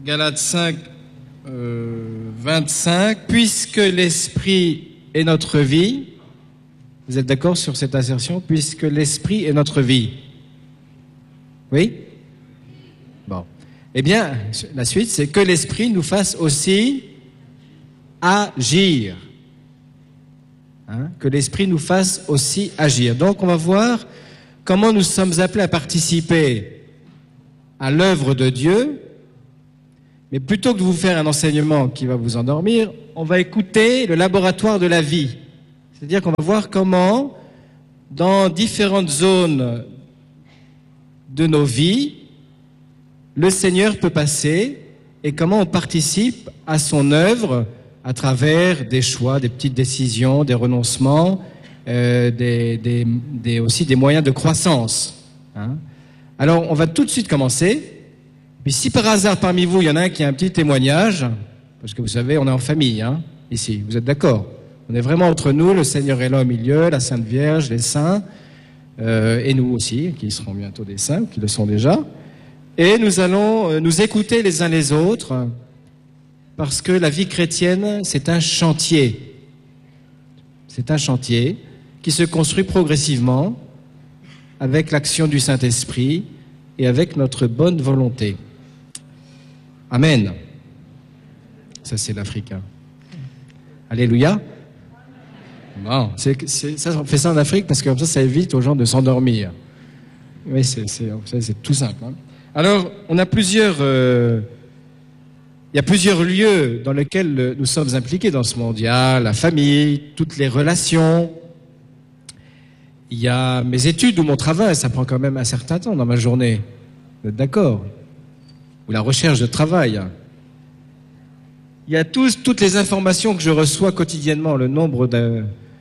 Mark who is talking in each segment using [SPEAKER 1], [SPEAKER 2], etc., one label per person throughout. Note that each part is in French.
[SPEAKER 1] Galates 5, 25. Puisque l'Esprit est notre vie, vous êtes d'accord sur cette assertion? Puisque l'Esprit est notre vie. Oui? Bon. Eh bien, la suite, c'est que l'Esprit nous fasse aussi agir. Hein? Que l'Esprit nous fasse aussi agir. Donc, on va voir comment nous sommes appelés à participer à l'œuvre de Dieu. Mais plutôt que de vous faire un enseignement qui va vous endormir, on va écouter le laboratoire de la vie. C'est-à-dire qu'on va voir comment, dans différentes zones de nos vies, le Seigneur peut passer et comment on participe à son œuvre à travers des choix, des petites décisions, des renoncements, aussi des moyens de croissance. Hein. Alors, on va tout de suite commencer. Puis si par hasard, parmi vous, il y en a un qui a un petit témoignage, parce que vous savez, on est en famille, hein, ici, vous êtes d'accord? On est vraiment entre nous, le Seigneur est là au milieu, la Sainte Vierge, les saints, et nous aussi, qui seront bientôt des saints, qui le sont déjà. Et nous allons nous écouter les uns les autres, parce que la vie chrétienne, c'est un chantier. C'est un chantier qui se construit progressivement avec l'action du Saint-Esprit et avec notre bonne volonté. Amen. Ça, c'est l'africain. Alléluia. Bon, ça, on fait ça en Afrique parce que comme ça évite aux gens de s'endormir. Oui, c'est tout simple. Hein. Alors, on a il y a plusieurs lieux dans lesquels nous sommes impliqués dans ce mondial, la famille, toutes les relations. Il y a mes études ou mon travail, ça prend quand même un certain temps dans ma journée. Vous êtes d'accord? Ou la recherche de travail. Il y a toutes les informations que je reçois quotidiennement, le nombre de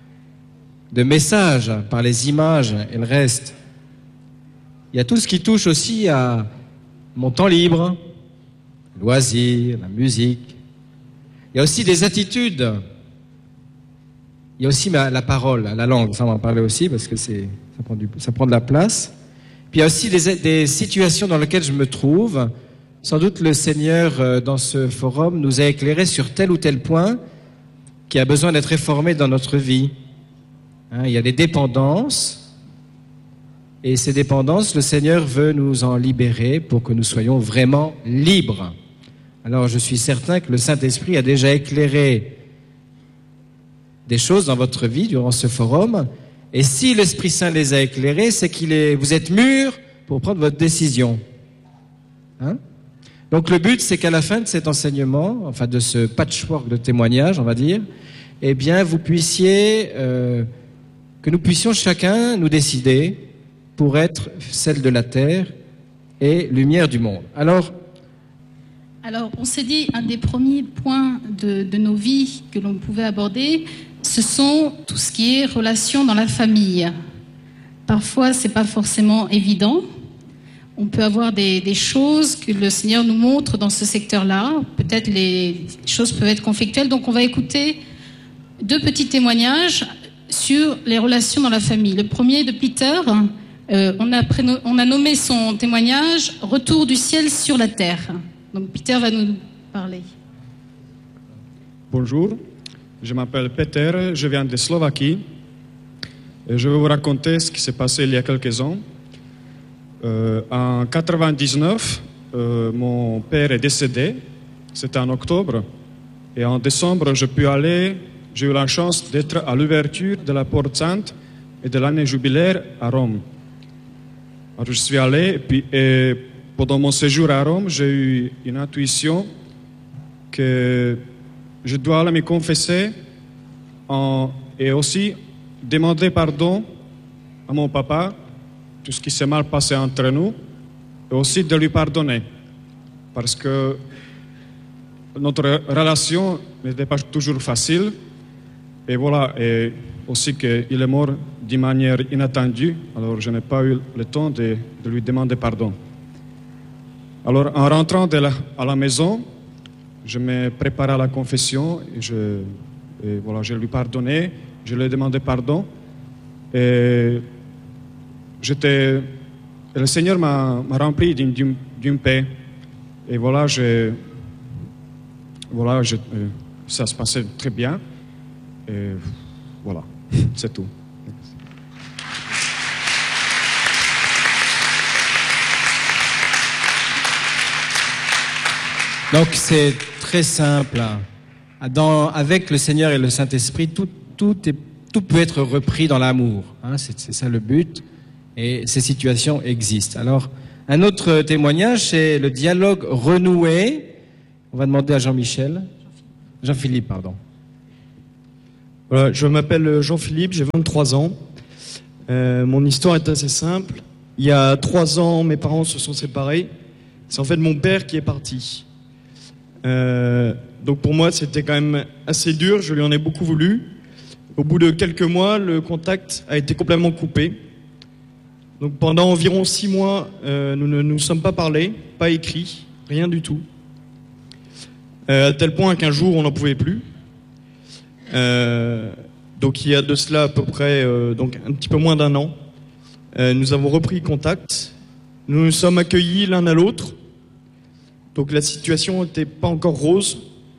[SPEAKER 1] messages par les images et le reste. Il y a tout ce qui touche aussi à mon temps libre, le loisir, la musique. Il y a aussi des attitudes. Il y a aussi la parole, la langue, ça on va en parler aussi parce que ça prend de la place. Puis il y a aussi des situations dans lesquelles je me trouve. Sans doute le Seigneur, dans ce forum, nous a éclairé sur tel ou tel point qui a besoin d'être réformé dans notre vie. Hein, il y a des dépendances, et ces dépendances, le Seigneur veut nous en libérer pour que nous soyons vraiment libres. Alors je suis certain que le Saint-Esprit a déjà éclairé des choses dans votre vie durant ce forum, et si l'Esprit Saint les a éclairés, c'est vous êtes mûrs pour prendre votre décision. Hein? Donc le but, c'est qu'à la fin de cet enseignement, enfin de ce patchwork de témoignages, on va dire, eh bien, que nous puissions chacun nous décider pour être sel de la terre et lumière du monde. Alors,
[SPEAKER 2] on s'est dit, un des premiers points de nos vies que l'on pouvait aborder, ce sont tout ce qui est relations dans la famille. Parfois, c'est pas forcément évident. On peut avoir des choses que le Seigneur nous montre dans ce secteur-là. Peut-être les choses peuvent être conflictuelles. Donc, on va écouter 2 petits témoignages sur les relations dans la famille. Le premier de Peter, on a nommé son témoignage « Retour du ciel sur la terre ». Donc, Peter va nous parler.
[SPEAKER 3] Bonjour, je m'appelle Peter, je viens de Slovaquie. Et je vais vous raconter ce qui s'est passé il y a quelques ans. En 99, mon père est décédé, c'était en octobre, et en décembre, j'ai eu la chance d'être à l'ouverture de la Porte Sainte et de l'année jubilaire à Rome. Alors je suis allé, et pendant mon séjour à Rome, j'ai eu une intuition que je dois aller me confesser et aussi demander pardon à mon papa, tout ce qui s'est mal passé entre nous, et aussi de lui pardonner. Parce que notre relation n'était pas toujours facile. Et voilà, et aussi qu'il est mort d'une manière inattendue. Alors je n'ai pas eu le temps de lui demander pardon. Alors en rentrant à la maison, je me préparais à la confession et voilà, je lui pardonnais, je lui ai demandé pardon. Et le Seigneur m'a rempli d'une paix. Et voilà, voilà, ça se passait très bien. Et voilà, c'est tout.
[SPEAKER 1] Donc c'est très simple. Avec le Seigneur et le Saint-Esprit, tout peut être repris dans l'amour. Hein, c'est ça le but. Et ces situations existent. Alors, un autre témoignage, c'est le dialogue renoué. On va demander à Jean-Philippe, pardon.
[SPEAKER 4] Voilà, je m'appelle Jean-Philippe, j'ai 23 ans. Mon histoire est assez simple. Il y a 3 ans, mes parents se sont séparés. C'est en fait mon père qui est parti. Donc pour moi, c'était quand même assez dur. Je lui en ai beaucoup voulu. Au bout de quelques mois, le contact a été complètement coupé. Donc pendant environ 6 mois, nous ne nous sommes pas parlé, pas écrit, rien du tout. À tel point qu'un jour, on n'en pouvait plus. Donc il y a de cela à peu près donc un petit peu moins d'1 an, nous avons repris contact. Nous nous sommes accueillis l'un à l'autre. Donc la situation n'était pas encore rose.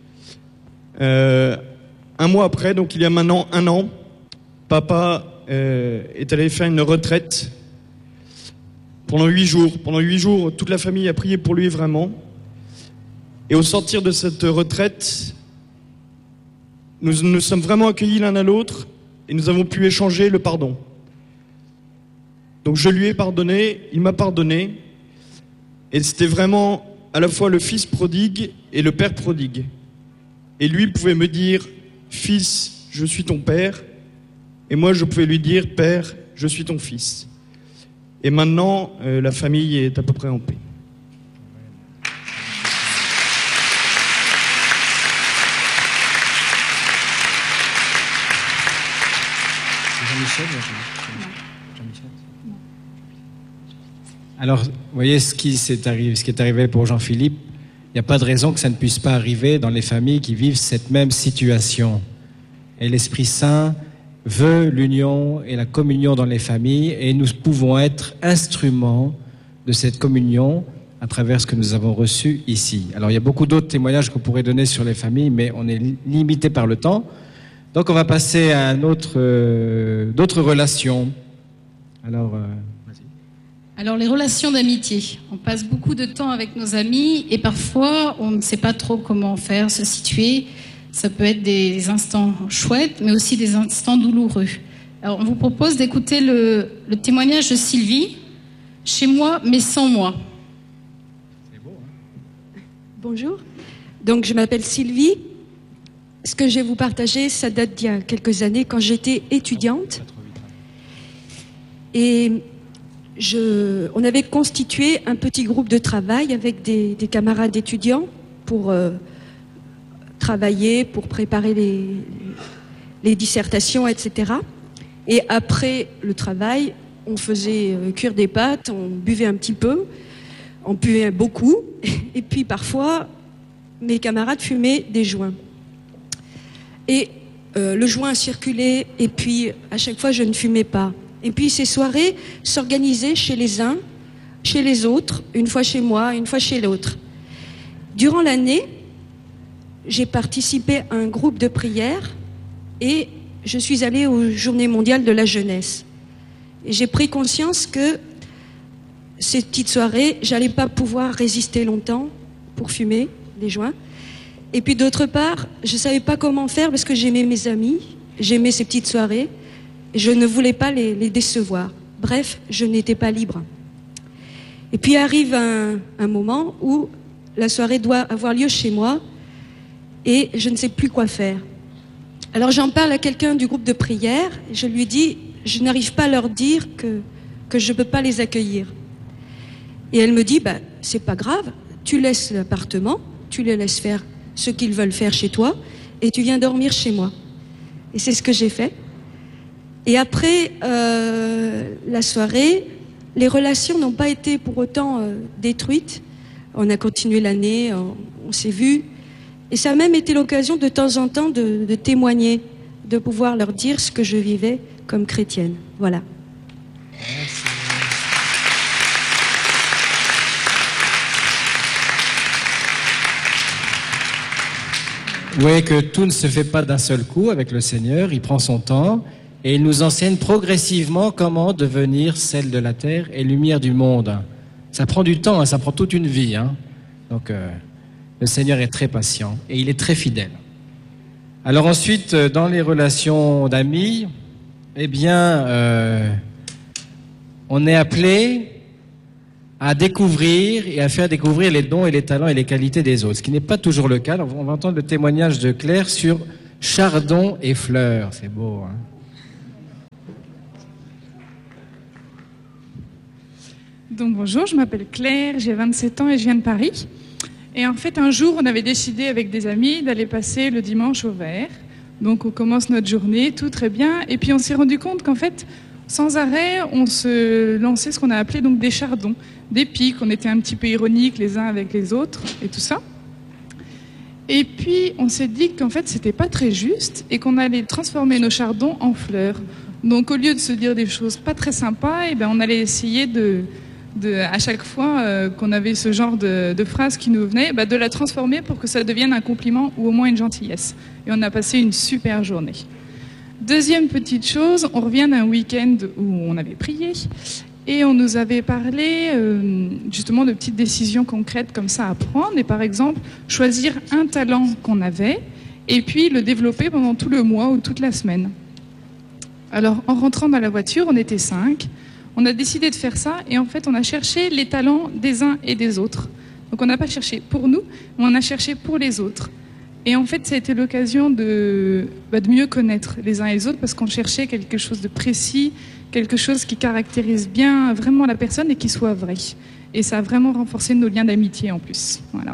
[SPEAKER 4] 1 mois après, donc il y a maintenant 1 an, papa est allé faire une retraite pendant 8 jours. Pendant 8 jours, toute la famille a prié pour lui vraiment. Et au sortir de cette retraite, nous nous sommes vraiment accueillis l'un à l'autre et nous avons pu échanger le pardon. Donc je lui ai pardonné, il m'a pardonné. Et c'était vraiment à la fois le fils prodigue et le père prodigue. Et lui pouvait me dire, fils, je suis ton père. Et moi je pouvais lui dire, père, je suis ton fils. Et maintenant, la famille est à peu près en paix.
[SPEAKER 1] Alors, vous voyez ce qui est arrivé pour Jean-Philippe. Il n'y a pas de raison que ça ne puisse pas arriver dans les familles qui vivent cette même situation. Et l'Esprit Saint veut l'union et la communion dans les familles, et nous pouvons être instruments de cette communion à travers ce que nous avons reçu ici. Alors, il y a beaucoup d'autres témoignages qu'on pourrait donner sur les familles, mais on est limité par le temps. Donc, on va passer à d'autres relations. Alors, vas-y.
[SPEAKER 2] Alors, les relations d'amitié. On passe beaucoup de temps avec nos amis et parfois, on ne sait pas trop comment faire, se situer. Ça peut être des instants chouettes, mais aussi des instants douloureux. Alors, on vous propose d'écouter le témoignage de Sylvie. Chez moi, mais sans moi.
[SPEAKER 1] C'est beau, hein?
[SPEAKER 5] Bonjour. Donc, je m'appelle Sylvie. Ce que je vais vous partager, ça date d'il y a quelques années, quand j'étais étudiante. Et on avait constitué un petit groupe de travail avec des camarades étudiants pour travailler, pour préparer les dissertations, etc. Et après le travail, on faisait cuire des pâtes, on buvait un petit peu, on buvait beaucoup, et puis parfois, mes camarades fumaient des joints. Et le joint circulait, et puis à chaque fois, je ne fumais pas. Et puis ces soirées s'organisaient chez les uns, chez les autres, une fois chez moi, une fois chez l'autre. Durant l'année, j'ai participé à un groupe de prière et je suis allée aux Journées mondiales de la jeunesse. Et j'ai pris conscience que ces petites soirées, j'allais pas pouvoir résister longtemps pour fumer des joints. Et puis d'autre part, je savais pas comment faire parce que j'aimais mes amis, j'aimais ces petites soirées, et je ne voulais pas les décevoir. Bref, je n'étais pas libre. Et puis arrive un moment où la soirée doit avoir lieu chez moi et je ne sais plus quoi faire. Alors j'en parle à quelqu'un du groupe de prière, et je lui dis, je n'arrive pas à leur dire que je ne peux pas les accueillir. Et elle me dit, c'est pas grave, tu laisses l'appartement, tu les laisses faire ce qu'ils veulent faire chez toi, et tu viens dormir chez moi. Et c'est ce que j'ai fait. Et après la soirée, les relations n'ont pas été pour autant détruites. On a continué l'année, on s'est vus. Et ça a même été l'occasion de temps en temps de témoigner, de pouvoir leur dire ce que je vivais comme chrétienne. Voilà.
[SPEAKER 1] Merci. Vous voyez que tout ne se fait pas d'un seul coup avec le Seigneur, il prend son temps et il nous enseigne progressivement comment devenir sel de la terre et lumière du monde. Ça prend du temps, hein, ça prend toute une vie. Hein. Donc le Seigneur est très patient et il est très fidèle. Alors ensuite, dans les relations d'amis, eh bien, on est appelé à découvrir et à faire découvrir les dons et les talents et les qualités des autres, ce qui n'est pas toujours le cas. Alors, on va entendre le témoignage de Claire sur chardon et fleurs. C'est beau, hein?
[SPEAKER 6] Donc bonjour, je m'appelle Claire, j'ai 27 ans et je viens de Paris. Et en fait, un jour, on avait décidé avec des amis d'aller passer le dimanche au vert. Donc on commence notre journée, tout très bien. Et puis on s'est rendu compte qu'en fait, sans arrêt, on se lançait ce qu'on a appelé donc des chardons, des pics. On était un petit peu ironiques les uns avec les autres et tout ça. Et puis on s'est dit qu'en fait, c'était pas très juste et qu'on allait transformer nos chardons en fleurs. Donc au lieu de se dire des choses pas très sympas, eh ben, on allait essayer à chaque fois qu'on avait ce genre de phrase qui nous venait, de la transformer pour que ça devienne un compliment ou au moins une gentillesse. Et on a passé une super journée. Deuxième petite chose, on revient d'un week-end où on avait prié et on nous avait parlé justement de petites décisions concrètes comme ça à prendre. Et par exemple, choisir un talent qu'on avait et puis le développer pendant tout le mois ou toute la semaine. Alors en rentrant dans la voiture, on était 5. On a décidé de faire ça et en fait, on a cherché les talents des uns et des autres. Donc on n'a pas cherché pour nous, mais on a cherché pour les autres. Et en fait, ça a été l'occasion de mieux connaître les uns et les autres parce qu'on cherchait quelque chose de précis, quelque chose qui caractérise bien vraiment la personne et qui soit vrai. Et ça a vraiment renforcé nos liens d'amitié en plus. Voilà.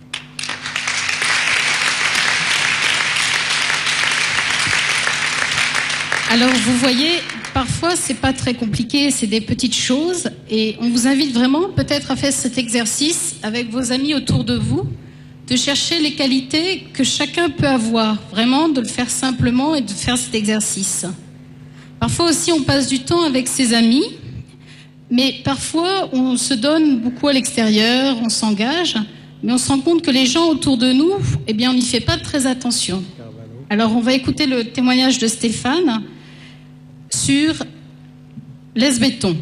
[SPEAKER 2] Alors vous voyez, parfois c'est pas très compliqué, c'est des petites choses et on vous invite vraiment peut-être à faire cet exercice avec vos amis autour de vous, de chercher les qualités que chacun peut avoir, vraiment de le faire simplement et de faire cet exercice. Parfois aussi on passe du temps avec ses amis, mais parfois on se donne beaucoup à l'extérieur, on s'engage, mais on se rend compte que les gens autour de nous, eh bien on n'y fait pas très attention. Alors on va écouter le témoignage de Stéphane sur l'Esbéton.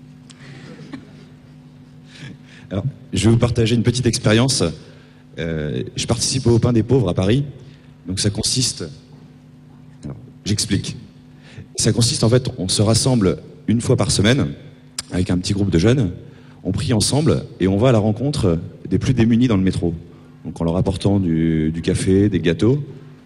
[SPEAKER 7] Alors, je vais vous partager une petite expérience. Je participe au Pain des Pauvres à Paris. Donc ça consiste... Alors, j'explique. Ça consiste en fait, on se rassemble une fois par semaine avec un petit groupe de jeunes. On prie ensemble et on va à la rencontre des plus démunis dans le métro. Donc en leur apportant du café, des gâteaux.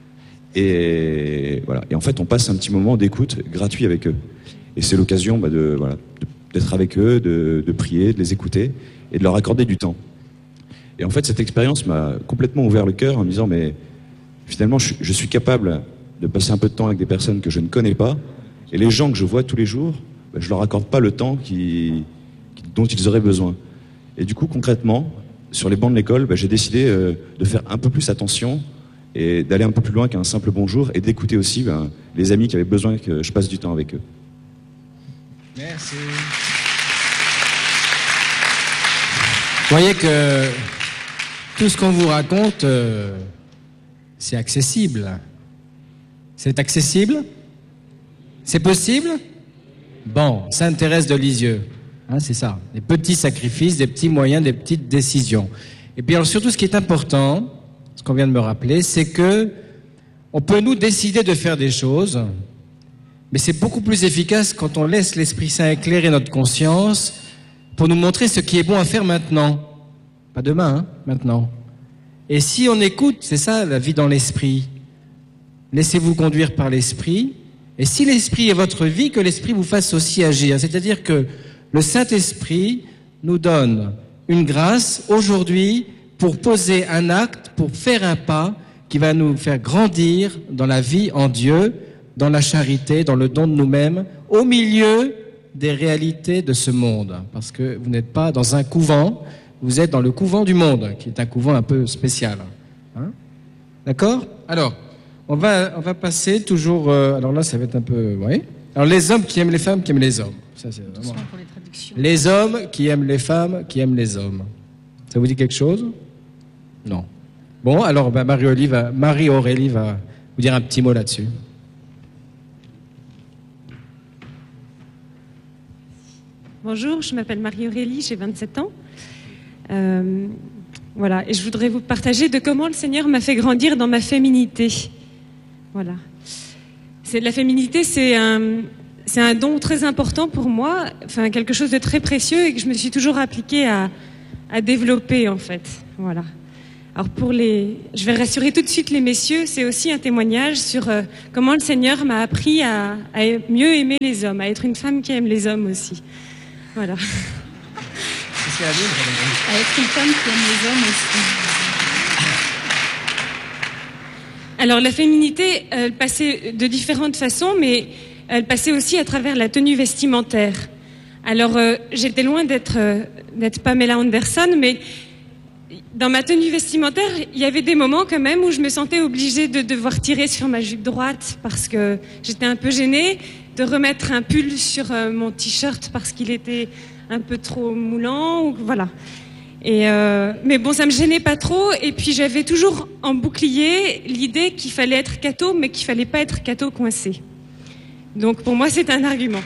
[SPEAKER 7] Et voilà. Et en fait, on passe un petit moment d'écoute gratuit avec eux. Et c'est l'occasion d'être avec eux, de prier, de les écouter et de leur accorder du temps. Et en fait, cette expérience m'a complètement ouvert le cœur en me disant, mais finalement, je suis capable de passer un peu de temps avec des personnes que je ne connais pas. Et les gens que je vois tous les jours, je leur accorde pas le temps dont ils auraient besoin. Et du coup, concrètement, sur les bancs de l'école, j'ai décidé de faire un peu plus attention et d'aller un peu plus loin qu'un simple bonjour et d'écouter aussi les amis qui avaient besoin que je passe du temps avec eux.
[SPEAKER 1] Merci. Vous voyez que tout ce qu'on vous raconte, c'est accessible. C'est accessible? C'est possible? Bon, Sainte Thérèse de Lisieux, hein, c'est ça. Des petits sacrifices, des petits moyens, des petites décisions. Et puis alors surtout, ce qui est important, ce qu'on vient de me rappeler, c'est que on peut nous décider de faire des choses, mais c'est beaucoup plus efficace quand on laisse l'Esprit Saint éclairer notre conscience pour nous montrer ce qui est bon à faire maintenant. Pas demain, hein, maintenant. Et si on écoute, c'est ça la vie dans l'Esprit. Laissez-vous conduire par l'Esprit. Et si l'Esprit est votre vie, que l'Esprit vous fasse aussi agir. C'est-à-dire que le Saint-Esprit nous donne une grâce aujourd'hui pour poser un acte, pour faire un pas qui va nous faire grandir dans la vie en Dieu, dans la charité, dans le don de nous-mêmes, au milieu des réalités de ce monde. Parce que vous n'êtes pas dans un couvent, vous êtes dans le couvent du monde, qui est un couvent un peu spécial. Hein? D'accord? Alors, on va passer toujours... alors là, ça va être un peu... Oui. Alors, les hommes qui aiment les femmes, qui aiment les hommes. Ça, c'est vraiment...
[SPEAKER 2] Pour les traductions.
[SPEAKER 1] Les hommes qui aiment les femmes, qui aiment les hommes. Ça vous dit quelque chose? Non. Bon, alors Marie-Aurélie va vous dire un petit mot là-dessus.
[SPEAKER 8] Bonjour, je m'appelle Marie-Aurélie, j'ai 27 ans. Voilà, et je voudrais vous partager de comment le Seigneur m'a fait grandir dans ma féminité. Voilà. La féminité, c'est un don très important pour moi, enfin quelque chose de très précieux et que je me suis toujours appliquée à développer en fait. Voilà. Alors je vais rassurer tout de suite les messieurs, c'est aussi un témoignage sur comment le Seigneur m'a appris à mieux aimer les hommes, à être une femme qui aime les hommes aussi. Voilà.
[SPEAKER 2] À être une femme qui aime les hommes aussi.
[SPEAKER 8] Alors la féminité, elle passait de différentes façons, mais elle passait aussi à travers la tenue vestimentaire. Alors j'étais loin d'être Pamela Anderson, mais dans ma tenue vestimentaire, il y avait des moments quand même où je me sentais obligée de devoir tirer sur ma jupe droite parce que j'étais un peu gênée, de remettre un pull sur mon t-shirt parce qu'il était un peu trop moulant, ou voilà. Mais bon, ça me gênait pas trop. Et puis j'avais toujours en bouclier l'idée qu'il fallait être catho, mais qu'il fallait pas être catho coincé. Donc pour moi, c'est un argument.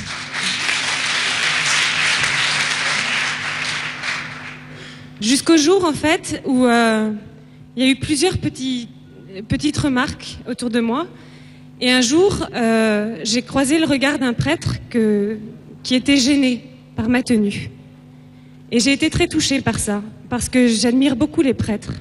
[SPEAKER 8] Jusqu'au jour, en fait, où il y a eu plusieurs petites remarques autour de moi. Et un jour, j'ai croisé le regard d'un prêtre qui était gêné par ma tenue. Et j'ai été très touchée par ça, parce que j'admire beaucoup les prêtres.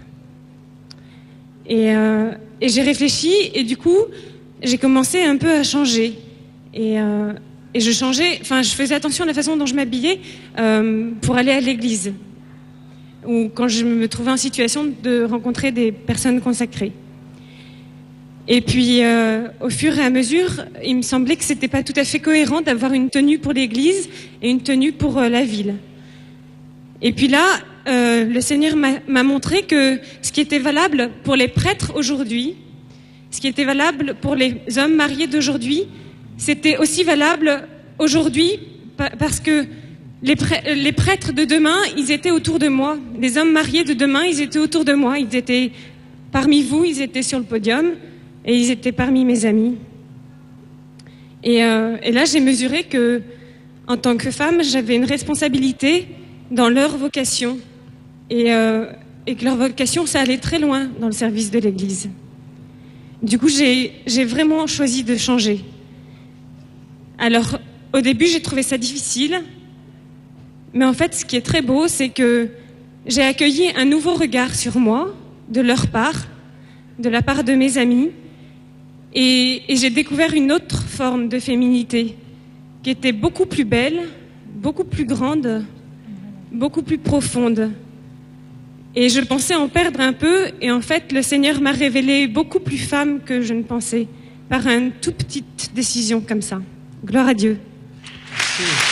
[SPEAKER 8] Et j'ai réfléchi, et du coup, j'ai commencé un peu à changer. Et je changeais, enfin, je faisais attention à la façon dont je m'habillais pour aller à l'église, ou quand je me trouvais en situation de rencontrer des personnes consacrées. Et puis, au fur et à mesure, il me semblait que c'était pas tout à fait cohérent d'avoir une tenue pour l'église et une tenue pour la ville. Et puis là, le Seigneur m'a montré que ce qui était valable pour les prêtres aujourd'hui, ce qui était valable pour les hommes mariés d'aujourd'hui, c'était aussi valable aujourd'hui parce que les prêtres de demain, ils étaient autour de moi. Les hommes mariés de demain, ils étaient autour de moi. Ils étaient parmi vous, ils étaient sur le podium. Et ils étaient parmi mes amis. Et là, j'ai mesuré que, en tant que femme, j'avais une responsabilité dans leur vocation. Et que leur vocation, ça allait très loin dans le service de l'Église. Du coup, j'ai vraiment choisi de changer. Alors, au début, j'ai trouvé ça difficile. Mais en fait, ce qui est très beau, c'est que j'ai accueilli un nouveau regard sur moi, de leur part, de la part de mes amis. Et j'ai découvert une autre forme de féminité qui était beaucoup plus belle, beaucoup plus grande, beaucoup plus profonde. Et je pensais en perdre un peu, et en fait, le Seigneur m'a révélé beaucoup plus femme que je ne pensais, par une toute petite décision comme ça. Gloire à Dieu.
[SPEAKER 1] Merci.